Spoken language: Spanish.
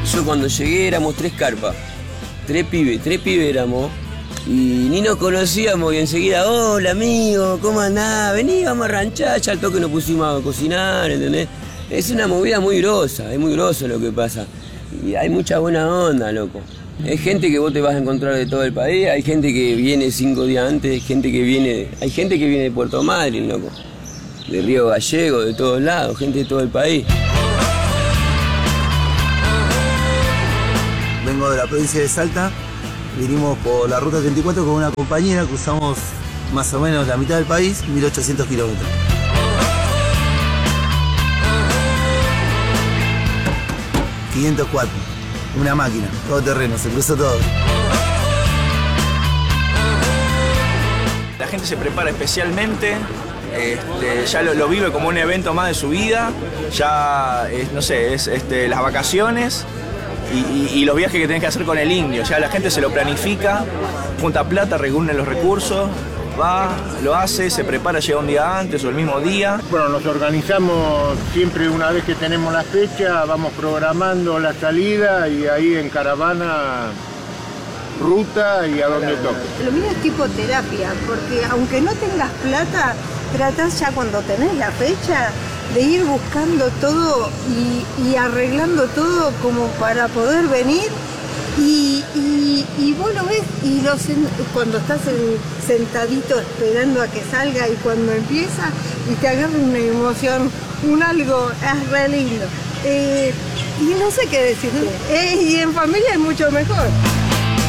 Yo cuando llegué éramos 3 carpas, 3 pibes éramos. Y ni nos conocíamos y enseguida, hola amigo, ¿cómo andás? Vení, vamos a ranchar, ya al toque nos pusimos a cocinar, ¿entendés? Es una movida muy grosa, es muy groso lo que pasa. Y hay mucha buena onda, loco. Hay gente que vos te vas a encontrar de todo el país, hay gente que viene 5 días antes, hay gente que viene de Puerto Madryn, loco. De Río Gallego, de todos lados, gente de todo el país. Vengo de la provincia de Salta. Vinimos por la ruta 34 con una compañera, cruzamos más o menos la mitad del país, 1800 kilómetros. ...504, una máquina, todo terreno, se cruzó todo. La gente se prepara especialmente, ya lo vive como un evento más de su vida, ya, no sé, es las vacaciones. Y los viajes que tenés que hacer con el indio, ya la gente se lo planifica, junta plata, reúne los recursos, va, lo hace, se prepara, llega un día antes o el mismo día. Bueno, nos organizamos siempre una vez que tenemos la fecha, vamos programando la salida y ahí en caravana, ruta y a donde toque. Lo mío es tipo terapia, porque aunque no tengas plata, tratás ya cuando tenés la fecha de ir buscando todo y arreglando todo como para poder venir y vos lo ves y cuando estás sentadito esperando a que salga y cuando empieza y te agarra una emoción, un algo, es re lindo. Y no sé qué decirte. Y en familia es mucho mejor.